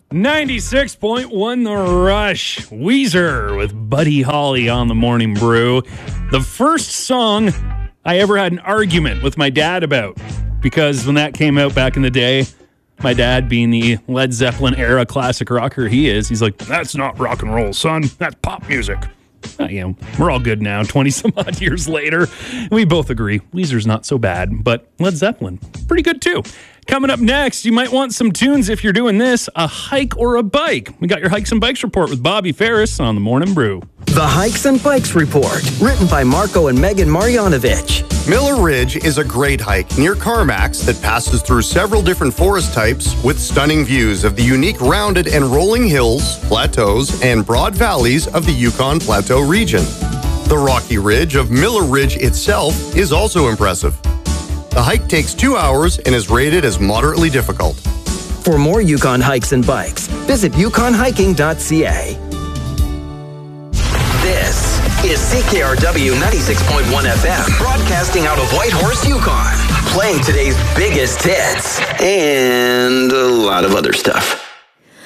96.1 The Rush. Weezer with Buddy Holly on the Morning Brew. The first song I ever had an argument with my dad about, because when that came out back in the day, my dad, being the Led Zeppelin era classic rocker he's like, that's not rock and roll, son. That's pop music. We're all good now, 20 some odd years later. We both agree Weezer's not so bad, but Led Zeppelin, pretty good too. Coming up next, you might want some tunes if you're doing this, a hike or a bike. We got your Hikes and Bikes report with Bobby Ferris on the Morning Brew. The Hikes and Bikes report, written by Marco and Megan Marjanovic. Miller Ridge is a great hike near Carmacks that passes through several different forest types with stunning views of the unique rounded and rolling hills, plateaus, and broad valleys of the Yukon Plateau region. The rocky ridge of Miller Ridge itself is also impressive. The hike takes 2 hours and is rated as moderately difficult. For more Yukon Hikes and Bikes, visit yukonhiking.ca. This is CKRW 96.1 FM, broadcasting out of Whitehorse, Yukon, playing today's biggest hits and a lot of other stuff.